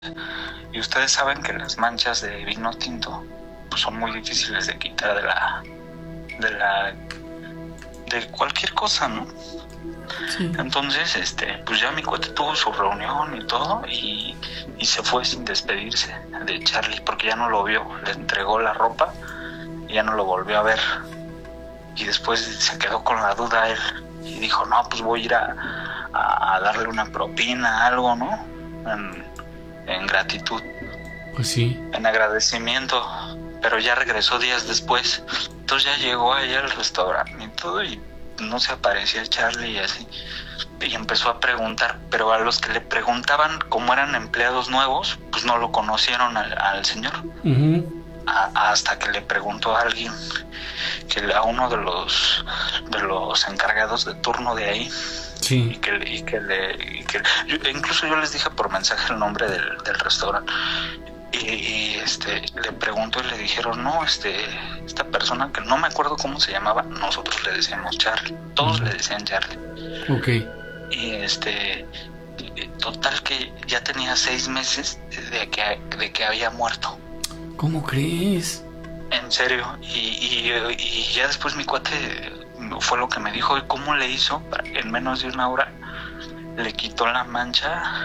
Y ustedes saben que las manchas de vino tinto pues son muy difíciles de quitar de cualquier cosa, ¿no? Sí. Entonces, pues ya mi cuate tuvo su reunión y todo, y se fue sin despedirse de Charlie, porque ya no lo vio. Le entregó la ropa y ya no lo volvió a ver. Y después se quedó con la duda él, y dijo, no, pues voy a ir a darle una propina, algo, ¿no? En gratitud, Pues sí. en agradecimiento. Pero ya regresó días después. Entonces ya llegó ahí al restaurante y todo, y no se aparecía Charlie y así. Y empezó a preguntar, pero a los que le preguntaban, como eran empleados nuevos, pues no lo conocieron al señor. Uh-huh. Hasta que le preguntó a alguien, a uno de los encargados de turno de ahí. Sí. Incluso yo les dije por mensaje el nombre del restaurante. Y le preguntó y le dijeron, no, esta persona que no me acuerdo cómo se llamaba, nosotros le decíamos Charlie, todos le decían Charlie. Ok. Y total que ya tenía 6 meses de que había muerto. ¿Cómo crees? En serio. Y ya después mi cuate fue lo que me dijo, ¿y cómo le hizo? En menos de una hora le quitó la mancha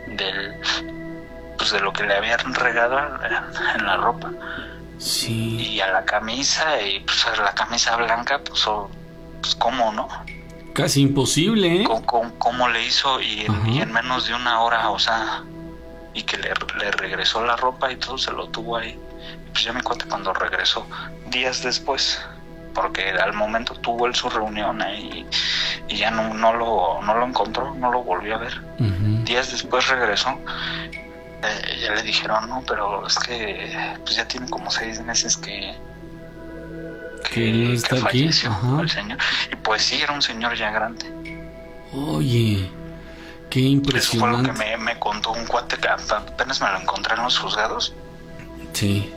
de lo que le habían regado en la ropa. Sí. Y a la camisa, y pues a la camisa blanca, pues ¿cómo, no? Casi imposible, ¿eh? ¿Cómo le hizo? Y en menos de una hora, o sea, y que le regresó la ropa y todo, se lo tuvo ahí. Y pues ya mi cuate cuando regresó, días después, porque al momento tuvo él su reunión ahí y ya no lo encontró, no lo volvió a ver. Uh-huh. Días después regresó. Ya le dijeron, no, pero es que pues ya tiene como 6 meses que no está falleció aquí. el señor. Y pues sí, era un señor ya grande. Oye, qué impresionante. Eso fue lo que me contó un cuate que apenas me lo encontré en los juzgados. Sí.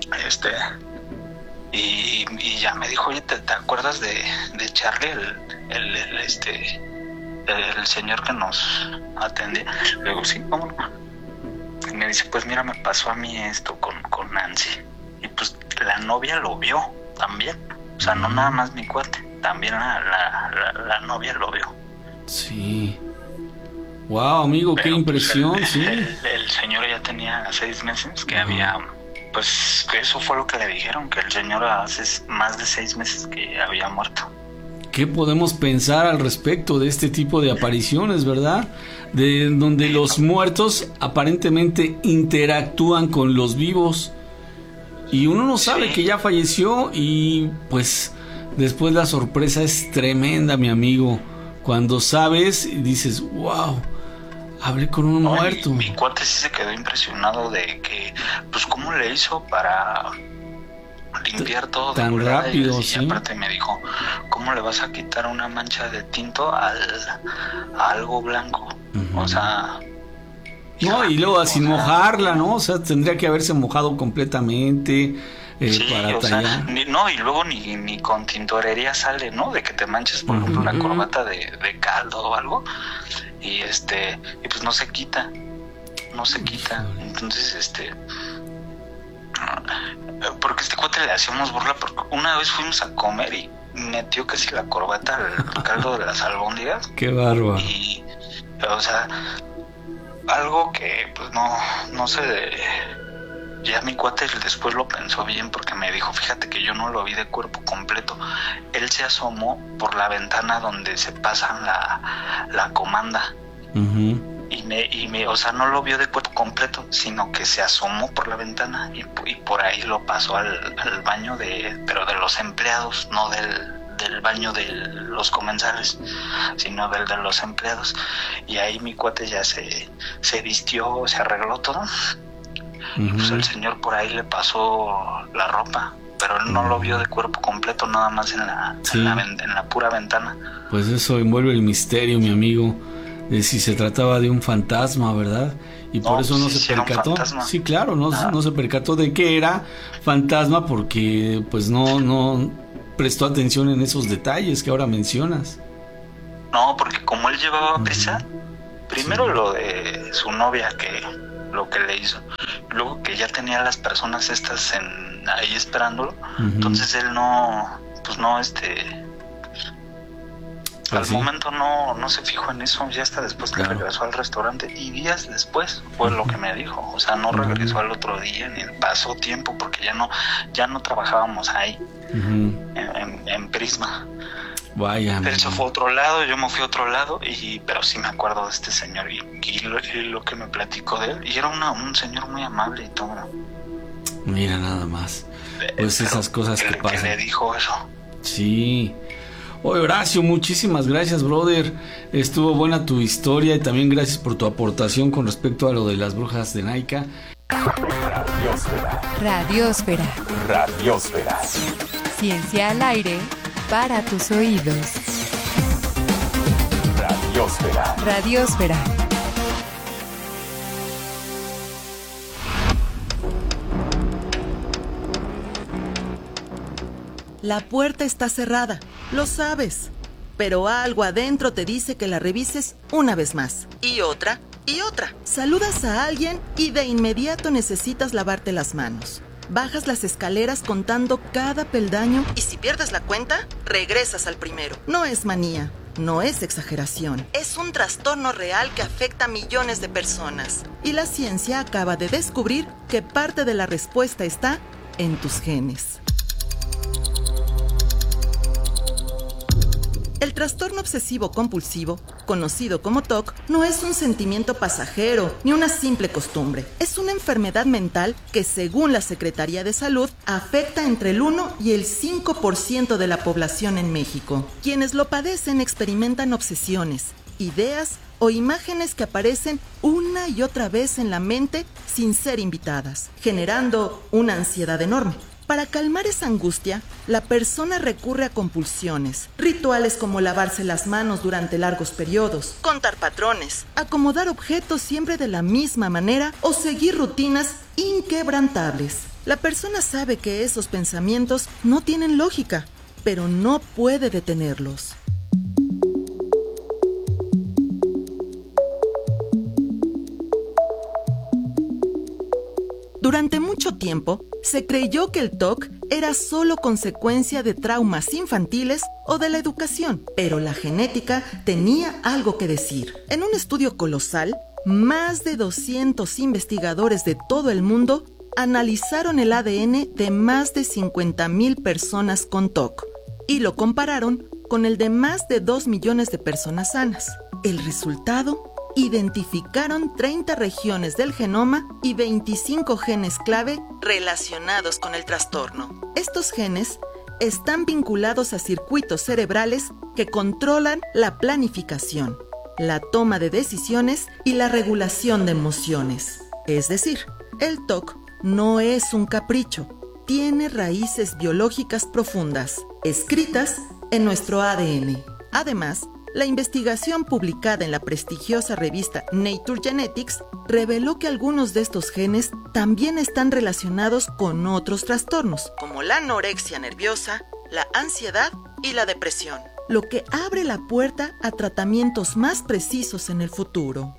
Y ya me dijo, oye, ¿te acuerdas de Charlie, el señor que nos atendía? Le digo, sí, ¿cómo no? Y me dice, pues mira, me pasó a mí esto con Nancy. Y pues la novia lo vio también. O sea, no nada más mi cuate, también la novia lo vio. Sí. Wow, amigo, pero, qué impresión, pues, sí. El señor ya tenía 6 meses que había... Pues eso fue lo que le dijeron, que el señor hace más de 6 meses que había muerto. ¿Qué podemos pensar al respecto de este tipo de apariciones, verdad? De donde los muertos aparentemente interactúan con los vivos y uno no sabe que ya falleció y pues después la sorpresa es tremenda, mi amigo. Cuando sabes y dices, wow, hablé con un muerto. Mi cuate sí se quedó impresionado de que, pues, ¿cómo le hizo para limpiar todo tan rápido? Y aparte me dijo, ¿cómo le vas a quitar una mancha de tinto a algo blanco? Uh-huh. O sea, no, y luego sin mojarla, ¿no? O sea, tendría que haberse mojado completamente para tallar. Sea, y luego ni con tintorería sale, ¿no? De que te manches, por ejemplo, una corbata de caldo o algo, y pues no se quita. Entonces, porque este cuate le hacíamos burla, porque una vez fuimos a comer y metió casi la corbata al caldo de las albóndigas. Qué bárbaro. Y, o sea, algo que pues no sé, ya mi cuate después lo pensó bien, porque me dijo, fíjate que yo no lo vi de cuerpo completo. Él se asomó por la ventana donde se pasan la comanda. Uh-huh. O sea, no lo vio de cuerpo completo, sino que se asomó por la ventana y por ahí lo pasó al baño pero de los empleados, no del baño de los comensales, sino del de los empleados. Y ahí mi cuate ya se vistió, se arregló todo. Uh-huh. Y pues el señor por ahí le pasó la ropa, pero él no lo vio de cuerpo completo, nada más en la pura ventana. Pues eso envuelve el misterio, mi amigo, de si se trataba de un fantasma, ¿verdad? Y por eso no se percató. Sí, claro, no se percató de que era fantasma porque pues no prestó atención en esos detalles que ahora mencionas. No, porque como él llevaba prisa, primero lo de su novia, que lo que le hizo. Luego que ya tenía a las personas estas ahí esperándolo, entonces él no, pues no, al momento no se fijó en eso, ya hasta después que regresó al restaurante, y días después fue lo que me dijo. O sea, no regresó al otro día, ni pasó tiempo, porque ya no trabajábamos ahí, en Prisma. Vaya. Él se fue a otro lado, yo me fui a otro lado, pero sí me acuerdo de este señor y lo que me platicó de él. Y era un señor muy amable y todo. Mira nada más. Pues esas cosas que pasan. Que le dijo eso. Sí. Oye, Horacio, muchísimas gracias, brother. Estuvo buena tu historia y también gracias por tu aportación con respecto a lo de las brujas de Naica. Radiósfera. Radiósfera. Ciencia al aire para tus oídos. Radiósfera. Radiósfera. La puerta está cerrada, lo sabes, pero algo adentro te dice que la revises una vez más, y otra, y otra. Saludas a alguien y de inmediato necesitas lavarte las manos. Bajas las escaleras contando cada peldaño y si pierdes la cuenta, regresas al primero. No es manía, no es exageración, es un trastorno real que afecta a millones de personas. Y la ciencia acaba de descubrir que parte de la respuesta está en tus genes. El trastorno obsesivo-compulsivo, conocido como TOC, no es un sentimiento pasajero ni una simple costumbre. Es una enfermedad mental que, según la Secretaría de Salud, afecta entre el 1 y el 5% de la población en México. Quienes lo padecen experimentan obsesiones, ideas o imágenes que aparecen una y otra vez en la mente sin ser invitadas, generando una ansiedad enorme. Para calmar esa angustia, la persona recurre a compulsiones, rituales como lavarse las manos durante largos periodos, contar patrones, acomodar objetos siempre de la misma manera o seguir rutinas inquebrantables. La persona sabe que esos pensamientos no tienen lógica, pero no puede detenerlos. Durante mucho tiempo, se creyó que el TOC era solo consecuencia de traumas infantiles o de la educación, pero la genética tenía algo que decir. En un estudio colosal, más de 200 investigadores de todo el mundo analizaron el ADN de más de 50,000 personas con TOC y lo compararon con el de más de 2 millones de personas sanas. El resultado: identificaron 30 regiones del genoma y 25 genes clave relacionados con el trastorno. Estos genes están vinculados a circuitos cerebrales que controlan la planificación, la toma de decisiones y la regulación de emociones. Es decir, el TOC no es un capricho, tiene raíces biológicas profundas, escritas en nuestro ADN. Además, la investigación publicada en la prestigiosa revista Nature Genetics reveló que algunos de estos genes también están relacionados con otros trastornos, como la anorexia nerviosa, la ansiedad y la depresión, lo que abre la puerta a tratamientos más precisos en el futuro.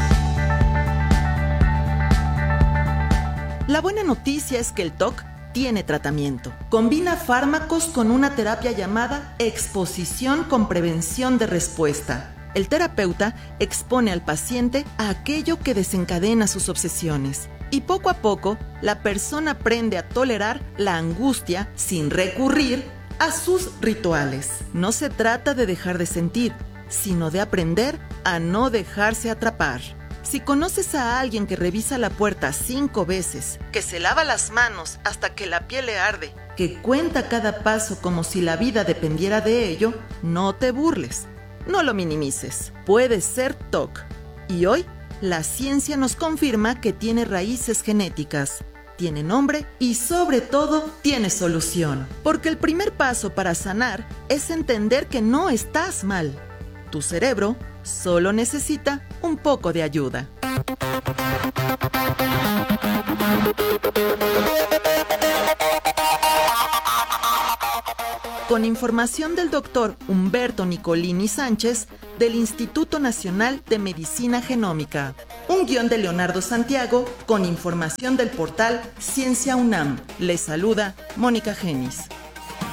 La buena noticia es que el TOC tiene tratamiento. Combina fármacos con una terapia llamada exposición con prevención de respuesta. El terapeuta expone al paciente a aquello que desencadena sus obsesiones. Y poco a poco, la persona aprende a tolerar la angustia sin recurrir a sus rituales. No se trata de dejar de sentir, sino de aprender a no dejarse atrapar. Si conoces a alguien que revisa la puerta 5 veces, que se lava las manos hasta que la piel le arde, que cuenta cada paso como si la vida dependiera de ello, no te burles, no lo minimices. Puede ser TOC. Y hoy, la ciencia nos confirma que tiene raíces genéticas, tiene nombre y sobre todo tiene solución. Porque el primer paso para sanar es entender que no estás mal. Tu cerebro solo necesita un poco de ayuda. Con información del doctor Humberto Nicolini Sánchez del Instituto Nacional de Medicina Genómica. Un Un guión de Leonardo Santiago con información del portal Ciencia UNAM. Les saluda Mónica Genis.